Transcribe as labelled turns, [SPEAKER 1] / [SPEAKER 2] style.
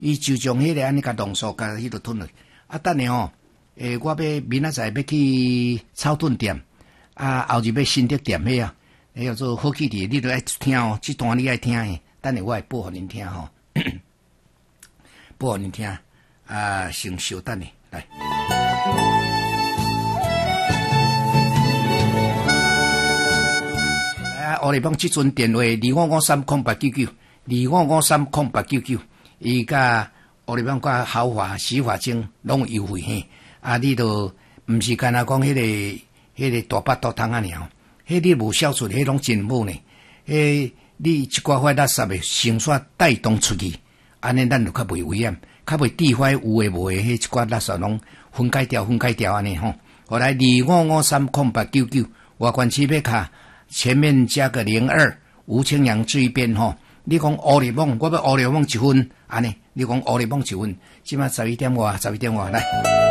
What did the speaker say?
[SPEAKER 1] 伊就将迄个安尼甲浓缩，甲迄个吞落。啊，等下吼，我要明仔载要去草屯店，啊，后日要新德店迄啊，迄叫做好气伫，你都爱听哦，这段你爱听诶。等下我会播互恁听吼，播互恁听。啊，先稍等咧，来。啊，我哋帮即阵电话25530899，25530899，伊甲我哋帮甲豪华洗发精拢有优惠嘿。啊，你都毋是干那讲迄个大巴肚汤啊尔，迄你无销出，迄拢真好呢。迄你一寡块垃圾诶，先煞带动出去，安尼咱就较袂危险。较袂地块有诶无诶，迄一寡垃圾拢分解掉安尼吼。后来25530899，外观漆片卡前面加个02，吴清扬这一边吼。你讲乌力网，我要乌力网1分，安尼你讲乌力网1分，即马11点外来。